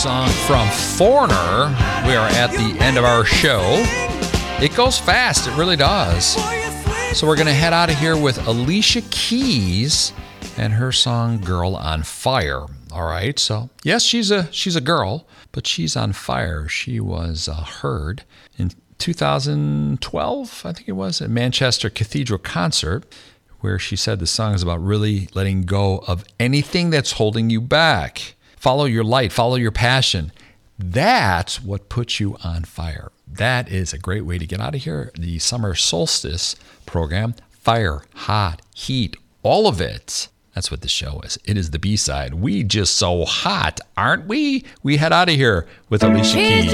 Song from Foreigner. We are at the end of our show. It goes fast, it really does. So we're going to head out of here with Alicia Keys and her song Girl on Fire. All right, so yes, she's a girl, but she's on fire. She was heard in 2012, I think it was, at Manchester Cathedral Concert, where she said the song is about really letting go of anything that's holding you back. Follow your light, follow your passion. That's what puts you on fire. That is a great way to get out of here. The summer solstice program, fire, hot, heat, all of it. That's what the show is. It is the B-side. We just so hot, aren't we? We head out of here with Alicia Keys.